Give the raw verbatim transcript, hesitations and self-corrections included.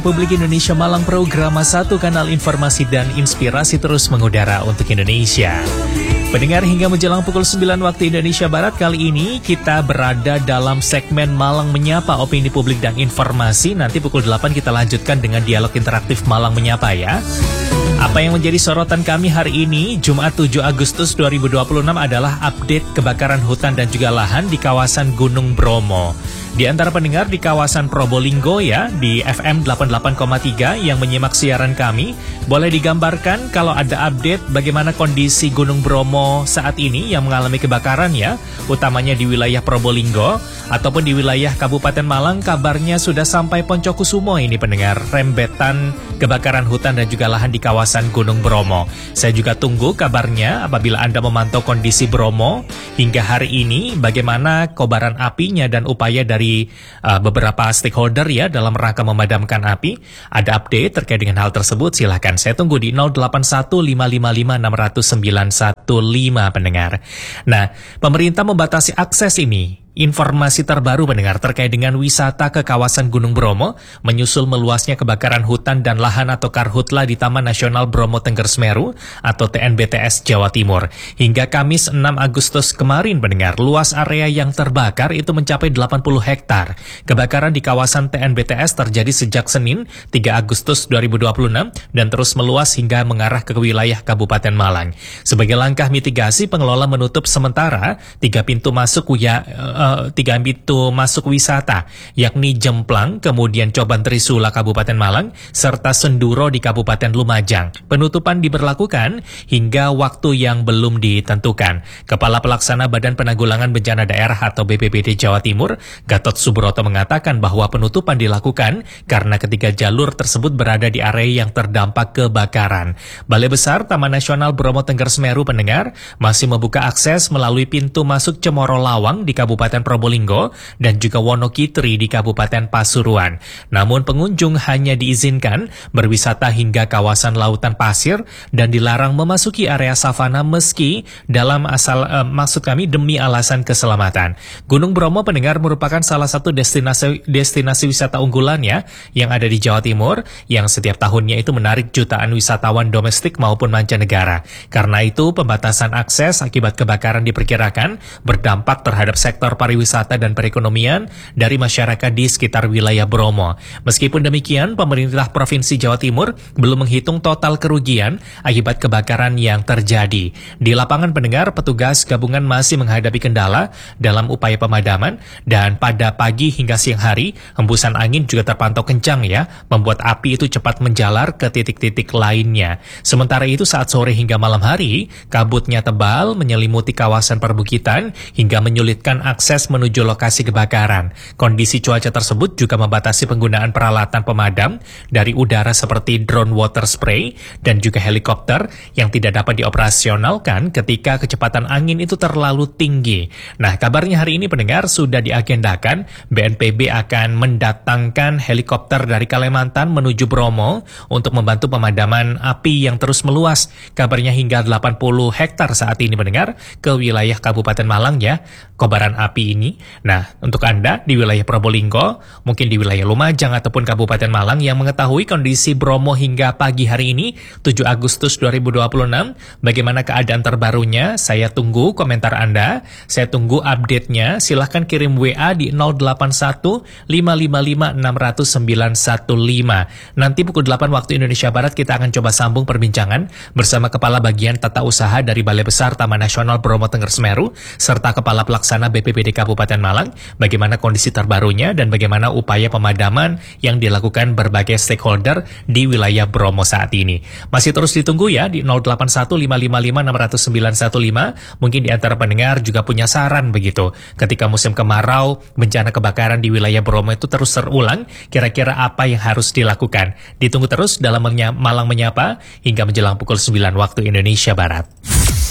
Republik Indonesia Malang Programa satu Kanal Informasi dan Inspirasi terus mengudara untuk Indonesia. Pendengar, hingga menjelang pukul sembilan waktu Indonesia Barat, kali ini kita berada dalam segmen Malang Menyapa, Opini Publik dan Informasi. Nanti pukul delapan kita lanjutkan dengan dialog interaktif Malang Menyapa ya. Apa yang menjadi sorotan kami hari ini, Jumat tujuh Agustus dua ribu dua puluh enam, adalah update kebakaran hutan dan juga lahan di kawasan Gunung Bromo. Di antara pendengar di kawasan Probolinggo ya, di F M delapan puluh delapan koma tiga yang menyimak siaran kami, boleh digambarkan kalau ada update bagaimana kondisi Gunung Bromo saat ini yang mengalami kebakaran ya, utamanya di wilayah Probolinggo ataupun di wilayah Kabupaten Malang. Kabarnya sudah sampai Poncokusumo ini pendengar, rembetan kebakaran hutan dan juga lahan di kawasan Gunung Bromo. Saya juga tunggu kabarnya apabila Anda memantau kondisi Bromo hingga hari ini, bagaimana kobaran apinya dan upaya dari Dari uh, beberapa stakeholder ya dalam rangka memadamkan api. Ada update terkait dengan hal tersebut, silahkan saya tunggu di nol delapan satu lima lima lima enam nol sembilan satu lima pendengar. Nah, pemerintah membatasi akses ini. Informasi terbaru pendengar terkait dengan wisata ke kawasan Gunung Bromo menyusul meluasnya kebakaran hutan dan lahan atau karhutla di Taman Nasional Bromo Tengger Semeru atau T N B T S Jawa Timur. Hingga Kamis enam Agustus kemarin pendengar, luas area yang terbakar itu mencapai delapan puluh hektar. Kebakaran di kawasan T N B T S terjadi sejak Senin tiga Agustus dua ribu dua puluh enam dan terus meluas hingga mengarah ke wilayah Kabupaten Malang. Sebagai langkah mitigasi, pengelola menutup sementara tiga pintu masuk ya Uh, tiga pintu masuk wisata, yakni Jemplang, kemudian Coban Trisula Kabupaten Malang, serta Senduro di Kabupaten Lumajang. Penutupan diberlakukan hingga waktu yang belum ditentukan. Kepala Pelaksana Badan Penanggulangan Bencana Daerah atau B P B D Jawa Timur, Gatot Subroto, mengatakan bahwa penutupan dilakukan karena ketiga jalur tersebut berada di area yang terdampak kebakaran. Balai Besar Taman Nasional Bromo Tengger Semeru pendengar masih membuka akses melalui pintu masuk Cemoro Lawang di Kabupaten Probolinggo dan juga Wonokitri di Kabupaten Pasuruan. Namun pengunjung hanya diizinkan berwisata hingga kawasan lautan pasir dan dilarang memasuki area savana meski dalam asal eh, maksud kami demi alasan keselamatan. Gunung Bromo pendengar merupakan salah satu destinasi destinasi wisata unggulannya yang ada di Jawa Timur yang setiap tahunnya itu menarik jutaan wisatawan domestik maupun mancanegara. Karena itu pembatasan akses akibat kebakaran diperkirakan berdampak terhadap sektor pariwisata dan perekonomian dari masyarakat di sekitar wilayah Bromo. Meskipun demikian, pemerintah Provinsi Jawa Timur belum menghitung total kerugian akibat kebakaran yang terjadi. Di lapangan pendengar, petugas gabungan masih menghadapi kendala dalam upaya pemadaman dan pada pagi hingga siang hari, hembusan angin juga terpantau kencang ya, membuat api itu cepat menjalar ke titik-titik lainnya. Sementara itu saat sore hingga malam hari, kabutnya tebal menyelimuti kawasan perbukitan hingga menyulitkan akses akses menuju lokasi kebakaran. Kondisi cuaca tersebut juga membatasi penggunaan peralatan pemadam dari udara seperti drone water spray dan juga helikopter yang tidak dapat dioperasionalkan ketika kecepatan angin itu terlalu tinggi. Nah, kabarnya hari ini pendengar sudah diagendakan B N P B akan mendatangkan helikopter dari Kalimantan menuju Bromo untuk membantu pemadaman api yang terus meluas. Kabarnya hingga delapan puluh hektar saat ini pendengar ke wilayah Kabupaten Malang ya, kobaran api ini. Nah, untuk Anda di wilayah Probolinggo, mungkin di wilayah Lumajang ataupun Kabupaten Malang yang mengetahui kondisi Bromo hingga pagi hari ini, tujuh Agustus dua ribu dua puluh enam, bagaimana keadaan terbarunya? Saya tunggu komentar Anda, saya tunggu update-nya. Silahkan kirim W A di nol delapan satu lima lima lima enam nol sembilan satu lima. Nanti pukul delapan waktu Indonesia Barat kita akan coba sambung perbincangan bersama Kepala Bagian Tata Usaha dari Balai Besar Taman Nasional Bromo Tengger Semeru, serta Kepala Pelaksana B P B D Kabupaten Malang, bagaimana kondisi terbarunya dan bagaimana upaya pemadaman yang dilakukan berbagai stakeholder di wilayah Bromo saat ini. Masih terus ditunggu ya di nol delapan satu lima lima lima enam nol sembilan satu lima. Mungkin di antara pendengar juga punya saran begitu. Ketika musim kemarau, bencana kebakaran di wilayah Bromo itu terus terulang, kira-kira apa yang harus dilakukan? Ditunggu terus dalam Malang Menyapa hingga menjelang pukul sembilan waktu Indonesia Barat.